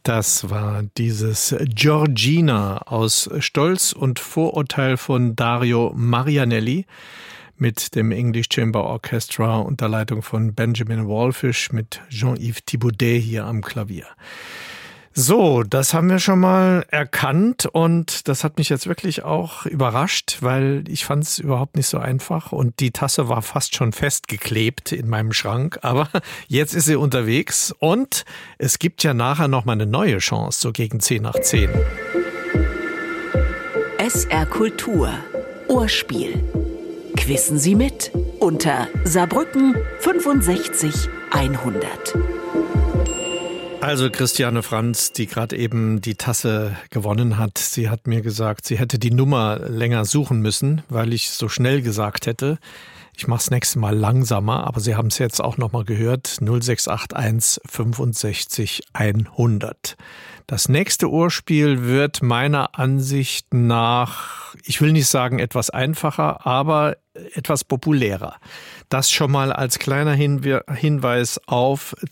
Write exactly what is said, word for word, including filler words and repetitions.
Das war dieses Georgina aus Stolz und Vorurteil von Dario Marianelli mit dem English Chamber Orchestra unter Leitung von Benjamin Wallfisch mit Jean-Yves Thibaudet hier am Klavier. So, das haben wir schon mal erkannt und das hat mich jetzt wirklich auch überrascht, weil ich fand es überhaupt nicht so einfach und die Tasse war fast schon festgeklebt in meinem Schrank, aber jetzt ist sie unterwegs und es gibt ja nachher noch mal eine neue Chance, so gegen zehn nach zehn. S R Kultur Ohrspiel. Quissen Sie mit unter Saarbrücken fünfundsechzig hundert. Also Christiane Franz, die gerade eben die Tasse gewonnen hat, sie hat mir gesagt, sie hätte die Nummer länger suchen müssen, weil ich so schnell gesagt hätte. Ich mache es nächstes Mal langsamer, aber Sie haben es jetzt auch nochmal gehört, null sechs acht eins fünfundsechzig hundert. Das nächste Ohrspiel wird meiner Ansicht nach, ich will nicht sagen etwas einfacher, aber etwas populärer. Das schon mal als kleiner Hinweis auf